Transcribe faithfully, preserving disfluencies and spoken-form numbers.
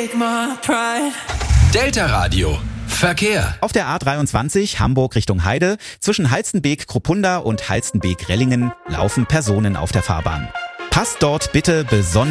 take my pride. Delta Radio. Verkehr. Auf der A dreiundzwanzig Hamburg Richtung Heide zwischen Halstenbek-Kroppunda und Halstenbek-Rellingen laufen Personen auf der Fahrbahn. Passt dort bitte besonders